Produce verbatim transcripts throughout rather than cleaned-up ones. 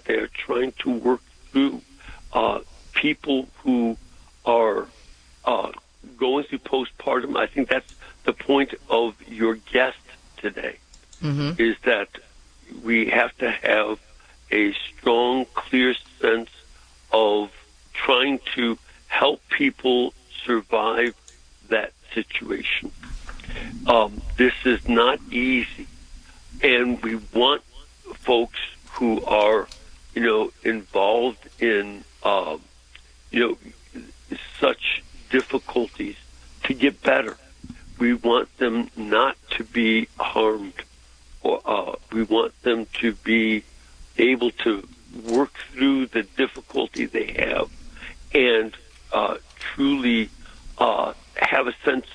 that they are trying to work through. Uh, people who are uh, going through postpartum, I think that's the point of your guest today, mm-hmm. is that we have to have a strong, clear sense of trying to help people survive that situation. Um, this is not easy, and we want folks who are, you know, involved in, uh, you know, such difficulties to get better. We want them not to be harmed, or uh, we want them to be able to work through the difficulty they have and uh, truly uh, have a sense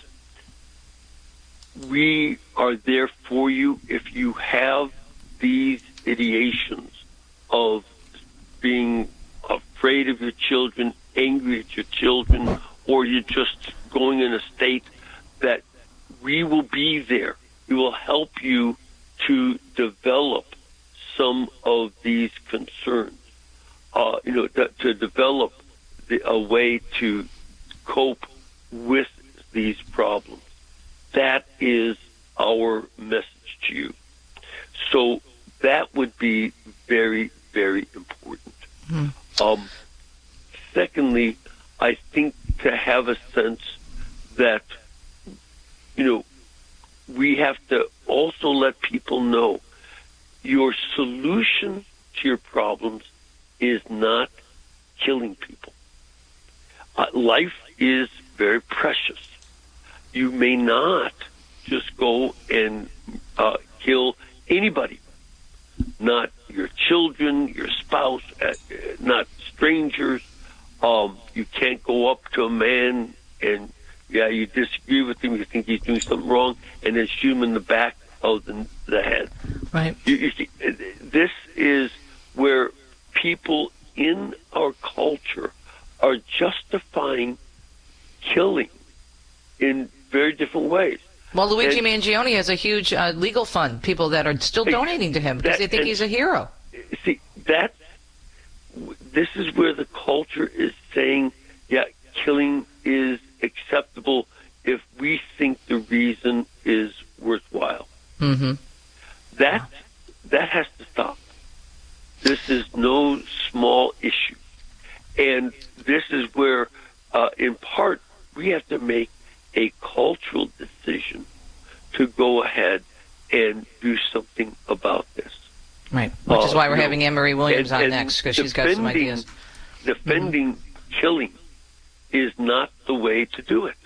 we are there for you if you have these ideations of being afraid of your children, angry at your children, or you're just going in a state that we will be there. We will help you to develop some of these concerns, uh, you know, to, to develop the, a way to cope with these problems. That is our message to you. So that would be very, very important. Mm. Um, secondly, I think to have a sense that, you know, we have to also let people know your solution to your problems is not killing people. Uh, life is very precious. You may not just go and uh, kill anybody, not your children, your spouse, uh, not strangers. Um, you can't go up to a man and, yeah, you disagree with him, you think he's doing something wrong, and then shoot him in the back of the, the head. Right. You, you see, this is where people in our culture are justifying killing in very different ways. Well, Luigi and, Mangione has a huge uh, legal fund, people that are still donating to him because that, they think he's a hero. See, that, this is where the culture is saying, yeah, killing is acceptable if we think the reason is worthwhile. Mm-hmm. That, that has to stop. This is no small issue. And this is where, uh, in part, we have to make a cultural decision to go ahead and do something about this. Right, which uh, is why we're having know, Anne-Marie Williams and, on and next, because she's got some ideas. Defending mm-hmm. killing is not the way to do it.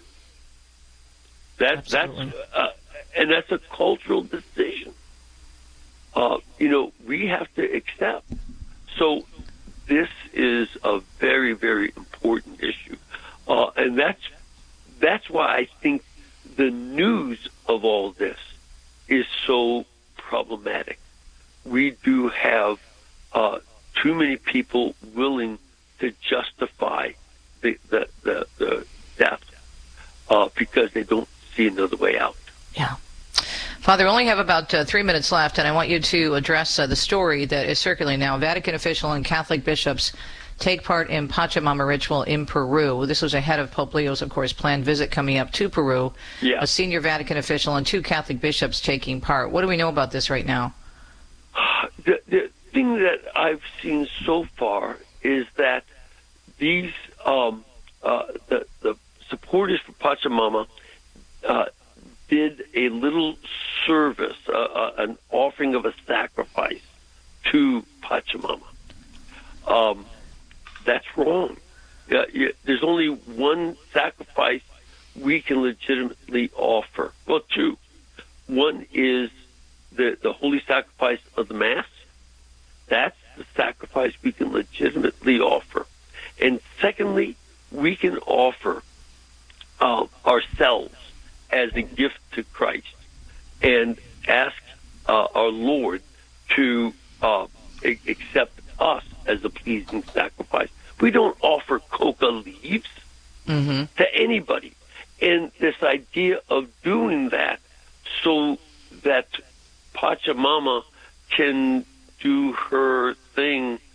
That, that's uh, and that's a cultural decision. Uh, you know, we have to accept. So this is a very, very important issue. Uh, and that's that's why I think the news of all this is so problematic. We do have uh, too many people willing to justify the, the, the, the death uh, because they don't see another way out. Yeah. Father, we only have about uh, three minutes left, and I want you to address uh, the story that is circulating now. Vatican official and Catholic bishops take part in Pachamama ritual in Peru. This was ahead of Pope Leo's, of course, planned visit coming up to Peru. Yeah. A senior Vatican official and two Catholic bishops taking part. What do we know about this right now? The, the thing that I've seen so far is that these um, uh, the, the supporters for Pachamama uh, did a little service, uh, uh, an offering of a sacrifice to Pachamama. Um, that's wrong. Uh, you, there's only one sacrifice we can legitimately offer. Well, two. One is the, the holy sacrifice of the Mass. That's the sacrifice we can legitimately offer. And secondly, we can offer uh, ourselves as a gift to Christ and ask uh, our Lord to uh, a- accept us as a pleasing sacrifice. We don't offer coca leaves mm-hmm. to anybody. And this idea of doing that so that Pachamama can